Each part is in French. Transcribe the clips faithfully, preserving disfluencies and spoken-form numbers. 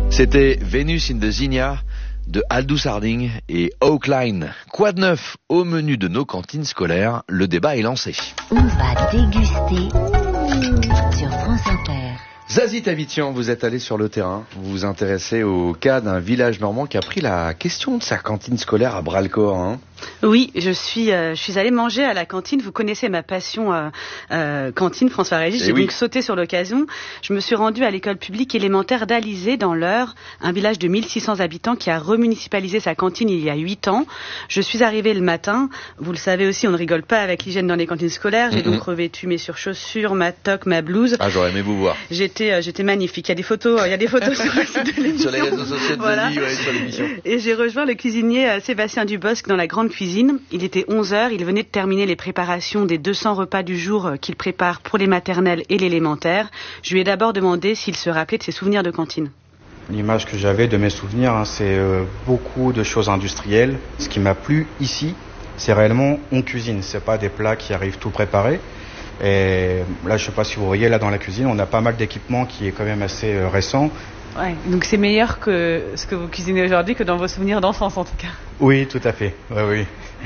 C'était Venus in the Zinnia de Aldous Harding et Oakline. Quoi de neuf au menu de nos cantines scolaires? Le débat est lancé. On va déguster sur France Inter. Zazie Tavitian, vous êtes allé sur le terrain. Vous vous intéressez au cas d'un village normand qui a pris la question de sa cantine scolaire à bras-le-corps. Hein. Oui, je suis, euh, je suis allée manger à la cantine. Vous connaissez ma passion euh, euh, cantine, François Régis. J'ai oui. donc sauté sur l'occasion. Je me suis rendue à l'école publique élémentaire d'Alizé, dans l'Eure, un village de mille six cents habitants qui a remunicipalisé sa cantine il y a huit ans. Je suis arrivée le matin. Vous le savez aussi, on ne rigole pas avec l'hygiène dans les cantines scolaires. J'ai mm-hmm. donc revêtu mes surchaussures, ma toque, ma blouse. Ah, j'aurais aimé vous voir. J'étais, euh, j'étais magnifique. Il y a des photos, euh, il y a des photos sur le site de l'émission. Sur les réseaux sociaux de voilà. Zazie, ouais, sur l'émission. Et j'ai rejoint le cuisinier euh, Sébastien Dubosc dans la grande cuisine. Il était onze heures, il venait de terminer les préparations des deux cents repas du jour qu'il prépare pour les maternelles et l'élémentaire. Je lui ai d'abord demandé s'il se rappelait de ses souvenirs de cantine. L'image que j'avais de mes souvenirs, hein, c'est euh, beaucoup de choses industrielles. Ce qui m'a plu ici, c'est réellement on cuisine. C'est pas des plats qui arrivent tout préparés. Et là, je sais pas si vous voyez, là dans la cuisine, on a pas mal d'équipements qui est quand même assez euh, récent. Ouais, donc c'est meilleur que ce que vous cuisinez aujourd'hui que dans vos souvenirs d'enfance en tout cas. Oui, tout à fait. Ouais, oui.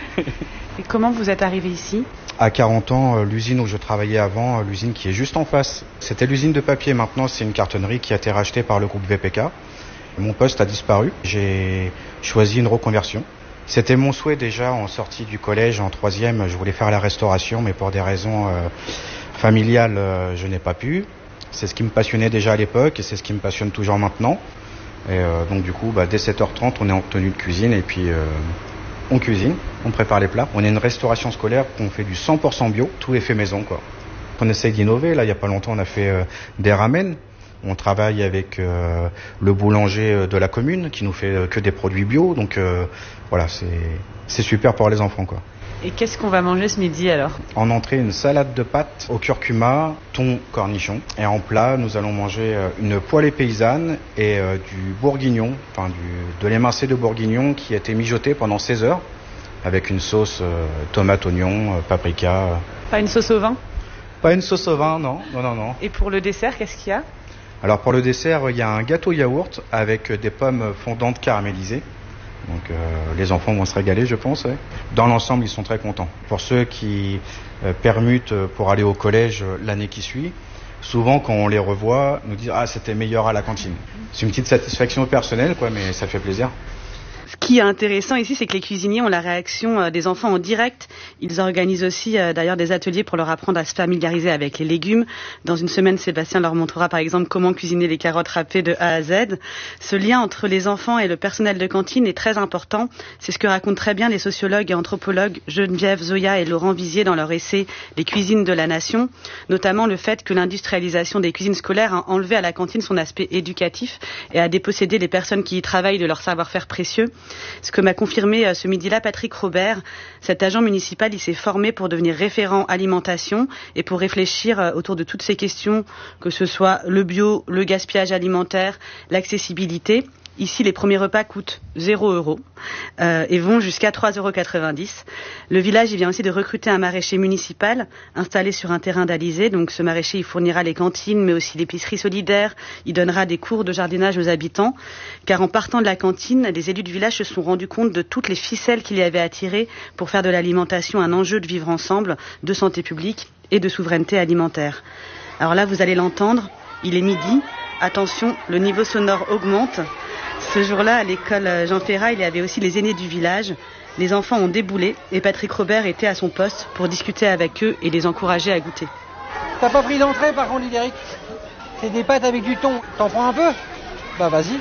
Et comment vous êtes arrivé ici ? À quarante ans, l'usine où je travaillais avant, l'usine qui est juste en face, c'était l'usine de papier. Maintenant, c'est une cartonnerie qui a été rachetée par le groupe V P K. Mon poste a disparu. J'ai choisi une reconversion. C'était mon souhait déjà en sortie du collège, en troisième. Je voulais faire la restauration, mais pour des raisons euh, familiales, euh, je n'ai pas pu. C'est ce qui me passionnait déjà à l'époque et c'est ce qui me passionne toujours maintenant. Et euh, donc du coup, bah, dès sept heures trente, on est en tenue de cuisine et puis euh, on cuisine, on prépare les plats. On est une restauration scolaire, on fait du cent pour cent bio, tout est fait maison, quoi. On essaye d'innover. Là, il y a pas longtemps, on a fait euh, des ramen. On travaille avec euh, le boulanger de la commune qui nous fait euh, que des produits bio. Donc euh, voilà, c'est c'est super pour les enfants, quoi. Et qu'est-ce qu'on va manger ce midi alors ? En entrée, une salade de pâtes au curcuma, thon, cornichon. Et en plat, nous allons manger une poêlée paysanne et euh, du bourguignon, enfin du, de l'émincé de bourguignon qui a été mijoté pendant seize heures avec une sauce euh, tomate, oignon, euh, paprika. Pas une sauce au vin ? Pas une sauce au vin, non, non, non, non. Et pour le dessert, qu'est-ce qu'il y a ? Alors pour le dessert, il y a un gâteau yaourt avec des pommes fondantes caramélisées. Donc euh, les enfants vont se régaler, je pense. Ouais. Dans l'ensemble, ils sont très contents. Pour ceux qui euh, permutent pour aller au collège euh, l'année qui suit, souvent quand on les revoit, nous disent « Ah, c'était meilleur à la cantine ». C'est une petite satisfaction personnelle, quoi, mais ça fait plaisir. Ce qui est intéressant ici, c'est que les cuisiniers ont la réaction des enfants en direct. Ils organisent aussi euh, d'ailleurs des ateliers pour leur apprendre à se familiariser avec les légumes. Dans une semaine, Sébastien leur montrera par exemple comment cuisiner les carottes râpées de A à Z. Ce lien entre les enfants et le personnel de cantine est très important. C'est ce que racontent très bien les sociologues et anthropologues Geneviève Zoya et Laurent Vizier dans leur essai « Les cuisines de la nation », notamment le fait que l'industrialisation des cuisines scolaires a enlevé à la cantine son aspect éducatif et a dépossédé les personnes qui y travaillent de leur savoir-faire précieux. Ce que m'a confirmé ce midi-là Patrick Robert, cet agent municipal, il s'est formé pour devenir référent alimentation et pour réfléchir autour de toutes ces questions, que ce soit le bio, le gaspillage alimentaire, l'accessibilité. Ici, les premiers repas coûtent zéro euro euh, et vont jusqu'à trois euros quatre-vingt-dix. Le village, il vient aussi de recruter un maraîcher municipal installé sur un terrain d'Alizé. Donc, ce maraîcher, il fournira les cantines, mais aussi l'épicerie solidaire. Il donnera des cours de jardinage aux habitants. Car en partant de la cantine, les élus du village se sont rendus compte de toutes les ficelles qu'il y avait à tirer pour faire de l'alimentation un enjeu de vivre ensemble, de santé publique et de souveraineté alimentaire. Alors là, vous allez l'entendre, il est midi. Attention, le niveau sonore augmente. Ce jour-là, à l'école Jean Ferrat, il y avait aussi les aînés du village. Les enfants ont déboulé et Patrick Robert était à son poste pour discuter avec eux et les encourager à goûter. T'as pas pris d'entrée par contre, Lidéric ? C'est des pâtes avec du thon. T'en prends un peu ? Bah vas-y.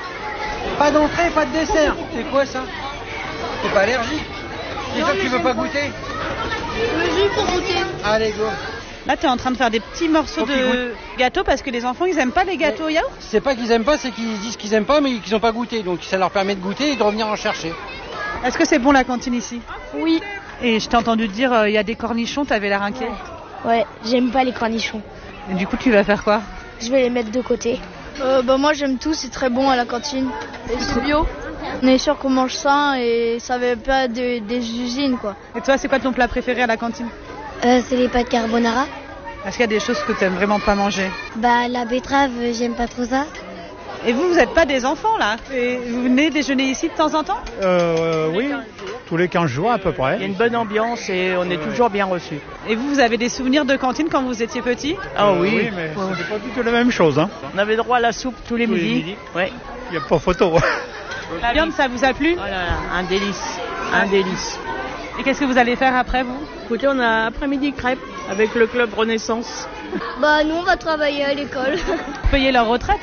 Pas d'entrée, pas de dessert. C'est quoi ça ? T'es pas allergique ? C'est ça que tu veux pas goûter ? Mais juste pour goûter. Allez, go. Là, tu es en train de faire des petits morceaux de gâteau parce que les enfants, ils aiment pas les gâteaux yaourt ? C'est pas qu'ils aiment pas, c'est qu'ils disent qu'ils aiment pas, mais qu'ils ont pas goûté. Donc ça leur permet de goûter et de revenir en chercher. Est-ce que c'est bon la cantine ici ? Oui. Et je t'ai entendu dire, il euh, y a des cornichons, t'avais l'air inquiet. Ouais, j'aime pas les cornichons. Et du coup, tu vas faire quoi ? Je vais les mettre de côté. Euh, bah moi, j'aime tout, c'est très bon à la cantine. Et c'est bio. On est sûr qu'on mange sain et ça va pas de, des usines, quoi. Et toi, c'est quoi ton plat préféré à la cantine ? Euh, c'est les pâtes carbonara. Est-ce qu'il y a des choses que tu aimes vraiment pas manger ? Bah la betterave, j'aime pas trop ça. Et vous, vous n'êtes pas des enfants là? Et vous venez déjeuner ici de temps en temps? Euh, oui, tous les quinze jours à peu près. Il y a une bonne ambiance et on est toujours bien reçus. Et vous, vous avez des souvenirs de cantine quand vous étiez petit? Ah oui, oui, mais ouais. C'était pas du tout la même chose. Hein. On avait droit à la soupe tous les tous midis. Les midis. Ouais. Il n'y a pas photo. La viande, ça vous a plu? Oh là là, un délice, un délice. Et qu'est-ce que vous allez faire après, vous? Écoutez, on a après-midi crêpes avec le club Renaissance. Bah nous on va travailler à l'école. Payer leur retraite?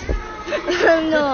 Non.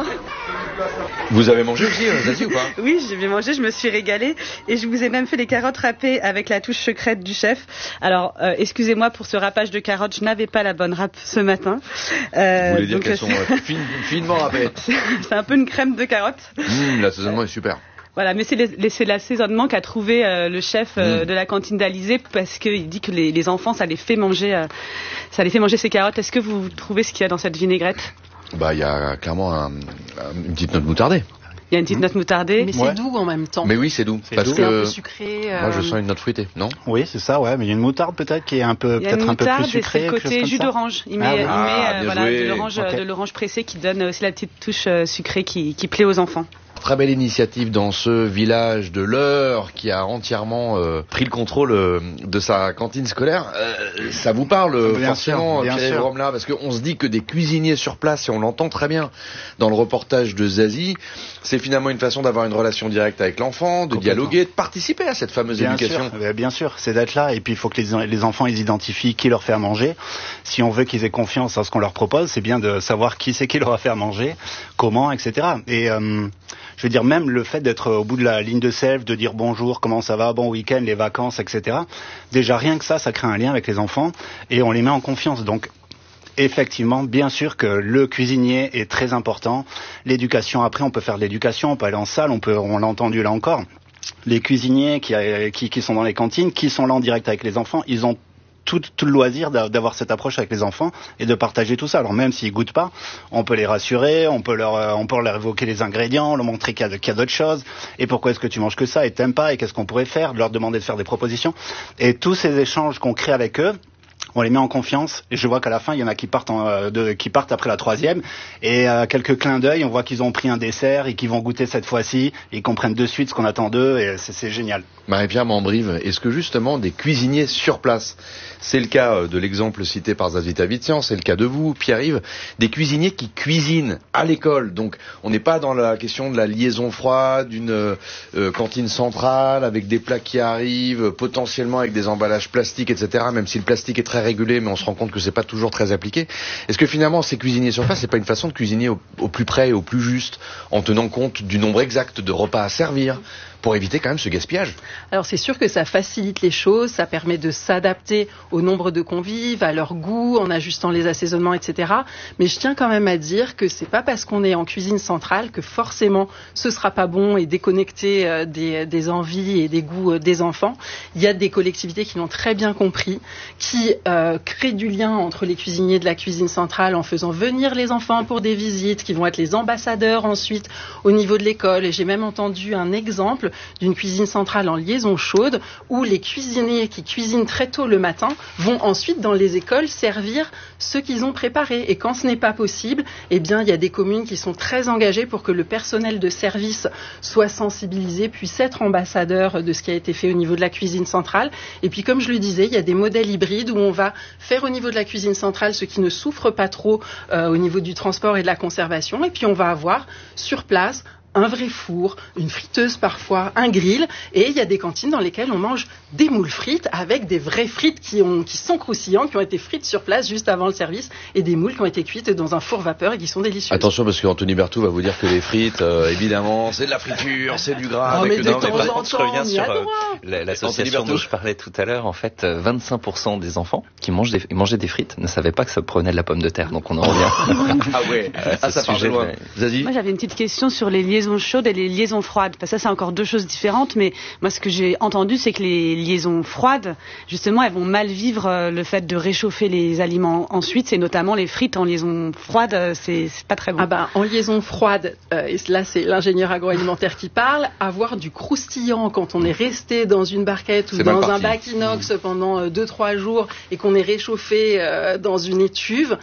Vous avez mangé aussi, euh, Zazie, ou pas? Oui, j'ai bien mangé, je me suis régalée. Et je vous ai même fait les carottes râpées avec la touche secrète du chef. Alors, euh, excusez-moi pour ce râpage de carottes, je n'avais pas la bonne râpe ce matin. Euh, vous voulez dire qu'elles sont euh, fine, finement râpées? C'est un peu une crème de carottes. Mmh, l'assaisonnement est super. Voilà, mais c'est, les, c'est l'assaisonnement qu'a trouvé euh, le chef euh, mmh. de la cantine d'Alizé, parce qu'il dit que les, les enfants, ça les fait manger, euh, ça les fait manger ces carottes. Est-ce que vous trouvez ce qu'il y a dans cette vinaigrette? Bah, il y a clairement un, une petite note moutardée. Il y a une petite note moutardée. Mais c'est ouais. doux en même temps. Mais oui, c'est doux. C'est parce doux. que C'est un peu sucré. Euh... Moi, je sens une note fruitée, non? Oui, c'est ça, ouais. Mais il y a une moutarde peut-être qui est un peu, peut-être un peu plus sucrée. Il y a une moutarde et c'est le côté jus d'orange. Il met, ah, il met ah, euh, voilà, de l'orange, okay. de l'orange pressée qui donne aussi la petite touche euh, sucrée qui, qui plaît aux enfants. Très belle initiative dans ce village de l'Eure qui a entièrement euh, pris le contrôle euh, de sa cantine scolaire. Euh, ça vous parle bien forcément, Pierre Romela, parce qu'on se dit que des cuisiniers sur place, et on l'entend très bien dans le reportage de Zazie, c'est finalement une façon d'avoir une relation directe avec l'enfant, de dialoguer, de participer à cette fameuse bien éducation. Sûr, bien sûr, c'est d'être là, et puis il faut que les, les enfants ils identifient qui leur fait à manger. Si on veut qu'ils aient confiance en ce qu'on leur propose, c'est bien de savoir qui c'est qui leur a fait à manger, comment, et cetera. Et euh, je veux dire, même le fait d'être au bout de la ligne de self, de dire bonjour, comment ça va, bon week-end, les vacances, et cetera. Déjà, rien que ça, ça crée un lien avec les enfants et on les met en confiance. Donc, effectivement, bien sûr que le cuisinier est très important. L'éducation, après, on peut faire de l'éducation, on peut aller en salle, on peut, on l'a entendu là encore. Les cuisiniers qui, qui, qui sont dans les cantines, qui sont là en direct avec les enfants, ils ont Tout, tout le loisir d'avoir cette approche avec les enfants et de partager tout ça. Alors même s'ils goûtent pas, on peut les rassurer, on peut leur, on peut leur évoquer les ingrédients, leur montrer qu'il y a, qu'il y a d'autres choses. Et pourquoi est-ce que tu manges que ça et t'aimes pas et qu'est-ce qu'on pourrait faire, de leur demander de faire des propositions. Et tous ces échanges qu'on crée avec eux, on les met en confiance et je vois qu'à la fin il y en a qui partent, en, euh, de, qui partent après la troisième et euh, quelques clins d'œil, on voit qu'ils ont pris un dessert et qu'ils vont goûter cette fois-ci, ils comprennent de suite ce qu'on attend d'eux et c'est, c'est génial. Marie-Pierre Mambrive, est-ce que justement des cuisiniers sur place, c'est le cas de l'exemple cité par Zazie Tavitian, c'est le cas de vous, Pierre-Yves, des cuisiniers qui cuisinent à l'école, donc on n'est pas dans la question de la liaison froide, d'une euh, cantine centrale avec des plats qui arrivent, potentiellement avec des emballages plastiques, et cetera, même si le plastique est très régulé, mais on se rend compte que c'est pas toujours très appliqué. Est-ce que finalement ces cuisiniers sur place, c'est pas une façon de cuisiner au, au plus près et au plus juste, en tenant compte du nombre exact de repas à servir, pour éviter quand même ce gaspillage? Alors c'est sûr que ça facilite les choses, ça permet de s'adapter au nombre de convives, à leur goût, en ajustant les assaisonnements, et cetera. Mais je tiens quand même à dire que c'est pas parce qu'on est en cuisine centrale que forcément ce sera pas bon et déconnecté euh, des, des envies et des goûts euh, des enfants. Il y a des collectivités qui l'ont très bien compris, qui euh, créent du lien entre les cuisiniers de la cuisine centrale en faisant venir les enfants pour des visites, qui vont être les ambassadeurs ensuite au niveau de l'école. Et j'ai même entendu un exemple d'une cuisine centrale en liaison chaude où les cuisiniers qui cuisinent très tôt le matin vont ensuite dans les écoles servir ce qu'ils ont préparé. Et quand ce n'est pas possible, eh bien il y a des communes qui sont très engagées pour que le personnel de service soit sensibilisé, puisse être ambassadeur de ce qui a été fait au niveau de la cuisine centrale. Et puis comme je le disais, il y a des modèles hybrides où on va faire au niveau de la cuisine centrale ce qui ne souffre pas trop euh, au niveau du transport et de la conservation. Et puis on va avoir sur place un vrai four, une friteuse parfois, un grill, et il y a des cantines dans lesquelles on mange des moules frites avec des vraies frites qui, ont, qui sont croustillantes, qui ont été frites sur place juste avant le service, et des moules qui ont été cuites dans un four vapeur et qui sont délicieuses. Attention parce qu'Anthony Berthoud va vous dire que les frites, euh, évidemment, c'est de la friture, c'est du gras. Oh, mais que de non, temps mais en temps, je reviens sur euh, la, l'association dont je parlais tout à l'heure. En fait, vingt-cinq pour cent des enfants qui mangent des, mangeaient des frites ne savaient pas que ça prenait de la pomme de terre, donc on en revient. Ah ouais, euh, ah, ça part de loin. Zazie ? Moi j'avais une petite question sur les liaisons chaudes et les liaisons froides, parce que ça c'est encore deux choses différentes, mais moi ce que j'ai entendu c'est que les liaisons froides, justement elles vont mal vivre le fait de réchauffer les aliments ensuite, c'est notamment les frites en liaison froide, c'est, c'est pas très bon. Ah ben, en liaison froide, euh, et là c'est l'ingénieur agroalimentaire qui parle, avoir du croustillant quand on est resté dans une barquette ou c'est dans un bac inox mmh. pendant deux trois jours et qu'on est réchauffé euh, dans une étuve,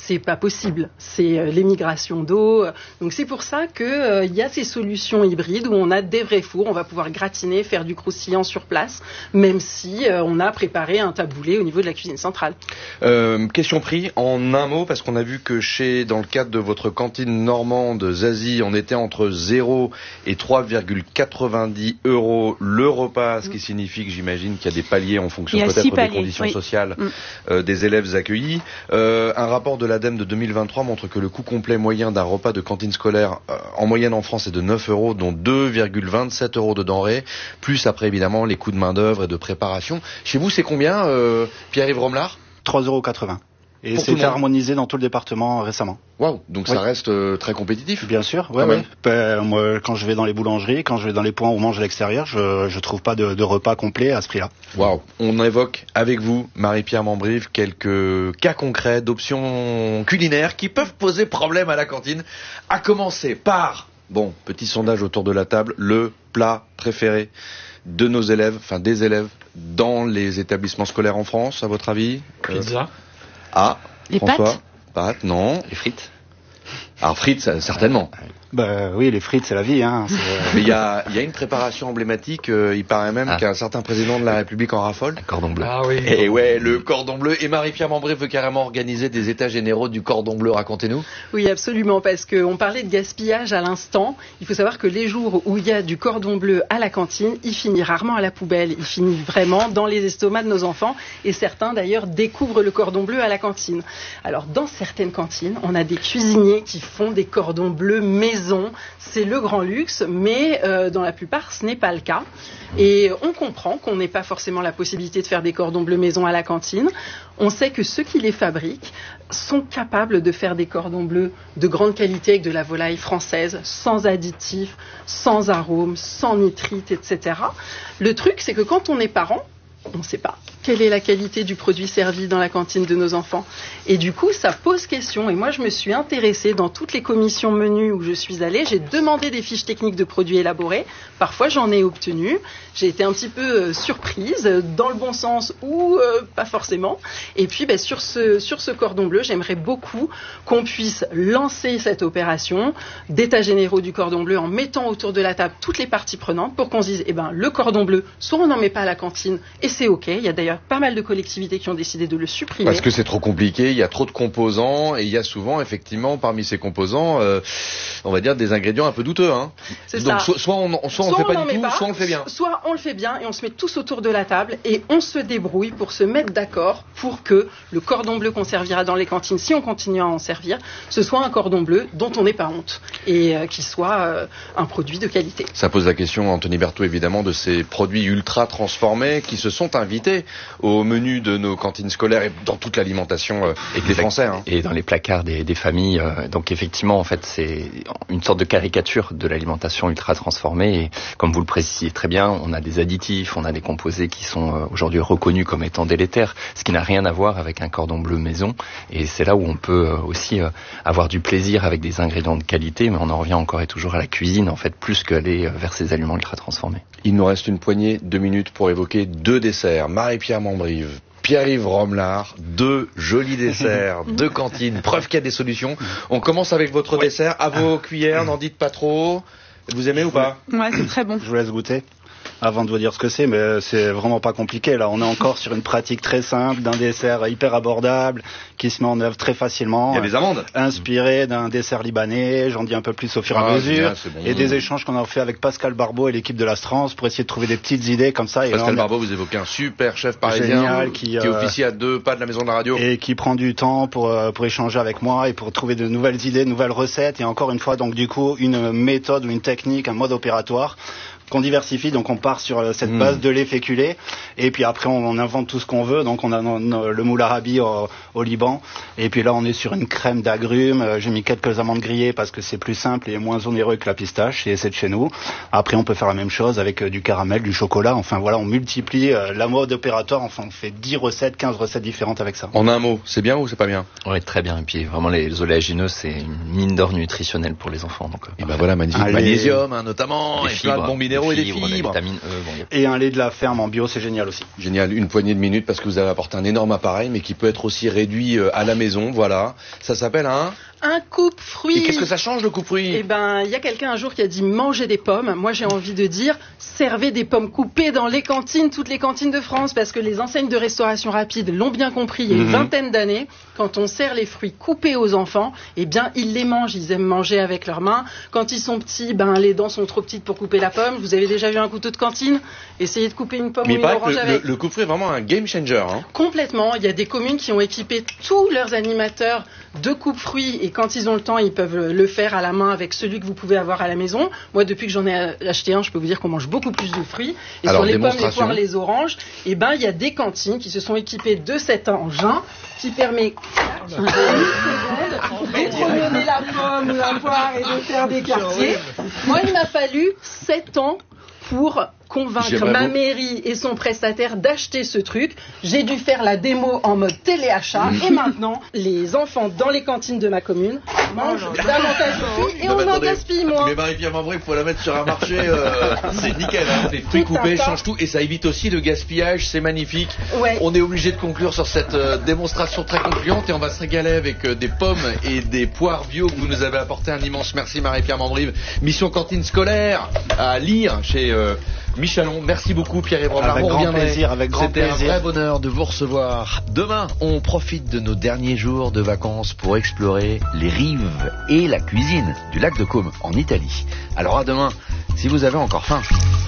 c'est pas possible. C'est euh, l'émigration d'eau. Donc c'est pour ça que euh, il y a ces solutions hybrides où on a des vrais fours, on va pouvoir gratiner, faire du croustillant sur place, même si euh, on a préparé un taboulé au niveau de la cuisine centrale. Euh, question prix en un mot, parce qu'on a vu que chez, dans le cadre de votre cantine normande Zazie, on était entre zéro et trois virgule quatre-vingt-dix euros le repas, ce qui signifie que j'imagine qu'il y a des paliers en fonction peut-être des paliers, conditions oui. sociales mm. euh, des élèves accueillis. Euh, un rapport de l'ADEME de deux mille vingt-trois montre que le coût complet moyen d'un repas de cantine scolaire euh, en moyenne en France est de neuf euros, dont deux virgule vingt-sept euros de denrées, plus après évidemment les coûts de main d'œuvre et de préparation. Chez vous, c'est combien, euh, Pierre-Yves Romelard? trois euros quatre-vingts. Et c'est harmonisé dans tout le département récemment. Waouh, donc oui. ça reste euh, très compétitif. Bien sûr, ouais, ouais. Ben, moi, quand je vais dans les boulangeries, quand je vais dans les points où on mange à l'extérieur, je je trouve pas de, de repas complet à ce prix-là. Waouh, on évoque avec vous, Marie-Pierre Mambrive, quelques cas concrets d'options culinaires qui peuvent poser problème à la cantine. À commencer par, bon, petit sondage autour de la table, le plat préféré de nos élèves, enfin des élèves, dans les établissements scolaires en France, à votre avis? Pizza. Euh... Ah, les François, pâtes pâtes, non. Les frites. Alors frites, ça, certainement. Bah oui, les frites, c'est la vie. Hein. Mais il y a, y a une préparation emblématique. Euh, il paraît même ah. qu'un certain président de la République en raffole. Un cordon bleu. Ah oui. Et ouais, le cordon bleu. Et Marie-Pierre Mambrive veut carrément organiser des états généraux du cordon bleu. Racontez-nous. Oui, absolument, parce qu'on parlait de gaspillage à l'instant. Il faut savoir que les jours où il y a du cordon bleu à la cantine, il finit rarement à la poubelle. Il finit vraiment dans les estomacs de nos enfants. Et certains, d'ailleurs, découvrent le cordon bleu à la cantine. Alors, dans certaines cantines, on a des cuisiniers qui font des cordons bleus maison. C'est le grand luxe, mais euh, dans la plupart, ce n'est pas le cas. Et on comprend qu'on n'ait pas forcément la possibilité de faire des cordons bleus maison à la cantine. On sait que ceux qui les fabriquent sont capables de faire des cordons bleus de grande qualité avec de la volaille française, sans additifs, sans arômes, sans nitrites, et cetera. Le truc, c'est que quand on est parent, on ne sait pas quelle est la qualité du produit servi dans la cantine de nos enfants. Et du coup, ça pose question. Et moi, je me suis intéressée dans toutes les commissions menus où je suis allée. J'ai demandé des fiches techniques de produits élaborés. Parfois, j'en ai obtenu. J'ai été un petit peu euh, surprise, dans le bon sens ou euh, pas forcément. Et puis, ben, sur ce, sur ce cordon bleu, j'aimerais beaucoup qu'on puisse lancer cette opération d'états généraux du cordon bleu en mettant autour de la table toutes les parties prenantes pour qu'on se dise, eh ben, le cordon bleu, soit on n'en met pas à la cantine et c'est OK. Il y a d'ailleurs pas mal de collectivités qui ont décidé de le supprimer. Parce que c'est trop compliqué, il y a trop de composants et il y a souvent effectivement parmi ces composants, euh, on va dire des ingrédients un peu douteux. Hein. C'est Donc ça. So, soit on soit, soit on ne fait pas du tout, pas, soit on le fait bien. Soit on le fait bien et on se met tous autour de la table et on se débrouille pour se mettre d'accord pour que le cordon bleu qu'on servira dans les cantines, si on continue à en servir, ce soit un cordon bleu dont on n'ait pas honte et euh, qui soit euh, un produit de qualité. Ça pose la question, Anthony Berthaud, évidemment, de ces produits ultra transformés qui se sont invités au menu de nos cantines scolaires et dans toute l'alimentation euh, et des Français. Hein. Et dans les placards des, des familles. Euh, donc effectivement, en fait, c'est une sorte de caricature de l'alimentation ultra transformée. Et comme vous le précisiez très bien, on a des additifs, on a des composés qui sont euh, aujourd'hui reconnus comme étant délétères, ce qui n'a rien à voir avec un cordon bleu maison. Et c'est là où on peut euh, aussi euh, avoir du plaisir avec des ingrédients de qualité, mais on en revient encore et toujours à la cuisine, en fait, plus qu'aller euh, vers ces aliments ultra transformés. Il nous reste une poignée de minutes pour évoquer deux desserts. Marie-Pierre Mambrive, Pierre-Yves Romelard, deux jolis desserts, deux cantines, preuve qu'il y a des solutions. On commence avec votre ouais. dessert, à vos cuillères, n'en dites pas trop. Vous aimez ou pas? Ouais, c'est très bon. Je vous laisse goûter avant de vous dire ce que c'est, mais c'est vraiment pas compliqué. Là, on est encore sur une pratique très simple d'un dessert hyper abordable qui se met en œuvre très facilement. Il y a des amandes. Inspiré d'un dessert libanais, j'en dis un peu plus au fur et à ah, mesure. Bien, bon. Et des échanges qu'on a fait avec Pascal Barbeau et l'équipe de l'Astrance pour essayer de trouver des petites idées comme ça. Et Pascal là, a... Barbeau, vous évoquez un super chef parisien génial, qui, qui euh... officie à deux pas de la maison de la radio. Et qui prend du temps pour, euh, pour échanger avec moi et pour trouver de nouvelles idées, de nouvelles recettes. Et encore une fois, donc du coup, une méthode ou une technique, un mode opératoire qu'on diversifie, donc on part sur cette base mmh. de lait féculé et puis après on, on invente tout ce qu'on veut, donc on a no, no, le moule arabi au, au Liban et puis là on est sur une crème d'agrumes, j'ai mis quelques amandes grillées parce que c'est plus simple et moins onéreux que la pistache et c'est de chez nous. Après on peut faire la même chose avec euh, du caramel, du chocolat, enfin voilà, on multiplie euh, la mode opératoire, enfin on fait dix recettes, quinze recettes différentes avec ça. En un mot, c'est bien ou c'est pas bien? Oui, très bien, et puis vraiment les oléagineux c'est une mine d'or nutritionnelle pour les enfants. Donc, et ben voilà, magnifique. Allez. Magnésium hein, notamment, et plein de bons minéraux et des fibres. Des vitamines. Euh, bon, Et un lait de la ferme en bio, c'est génial aussi. Génial, une poignée de minutes parce que vous avez apporté un énorme appareil, mais qui peut être aussi réduit à la maison. Voilà, ça s'appelle un... Un coupe-fruit. Et qu'est-ce que ça change le coupe-fruit? Eh ben, il y a quelqu'un un jour qui a dit manger des pommes. Moi, j'ai envie de dire servez des pommes coupées dans les cantines, toutes les cantines de France, parce que les enseignes de restauration rapide l'ont bien compris il y a une mmh. vingtaine d'années. Quand on sert les fruits coupés aux enfants, eh bien, ils les mangent. Ils aiment manger avec leurs mains. Quand ils sont petits, ben, les dents sont trop petites pour couper la pomme. Vous avez déjà vu un couteau de cantine? Essayez de couper une pomme Mais ou une orange le, avec. Le, le coupe-fruit est vraiment un game changer. Hein. Complètement. Il y a des communes qui ont équipé tous leurs animateurs de coupe-fruits et quand ils ont le temps, ils peuvent le faire à la main avec celui que vous pouvez avoir à la maison. Moi, depuis que j'en ai acheté un, je peux vous dire qu'on mange beaucoup plus de fruits. Et Alors, sur les pommes, les poires, les oranges, eh ben, il y a des cantines qui se sont équipées de cet engin qui permet d'étreminer la pomme ou la poire et de faire des quartiers. Moi, il m'a fallu sept ans pour convaincre ma beau... mairie et son prestataire d'acheter ce truc. J'ai dû faire la démo en mode téléachat et maintenant, les enfants dans les cantines de ma commune mangent davantage de fruits et non, on en gaspille moins. Mais Marie-Pierre Mambré, il faut la mettre sur un marché, euh, c'est nickel. Hein. Les fruits coupés changent tout et ça évite aussi le gaspillage, c'est magnifique. Ouais. On est obligé de conclure sur cette euh, démonstration très concluante et on va se régaler avec euh, des pommes et des poires bio que vous nous avez apporté. Un immense merci Marie-Pierre Mambré. Mission cantine scolaire à lire chez... Euh, Michalon, merci beaucoup Pierre-Yves Roblard. Avec grand plaisir, avec grand plaisir. C'était un vrai bonheur de vous recevoir. Demain, on profite de nos derniers jours de vacances pour explorer les rives et la cuisine du lac de Côme en Italie. Alors à demain, si vous avez encore faim.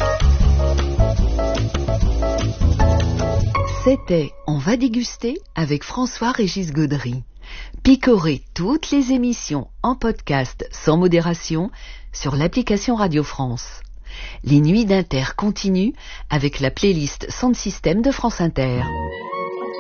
C'était On va déguster avec François-Régis Gaudry. Picorez toutes les émissions en podcast sans modération sur l'application Radio France. Les nuits d'Inter continuent avec la playlist Sound System de France Inter.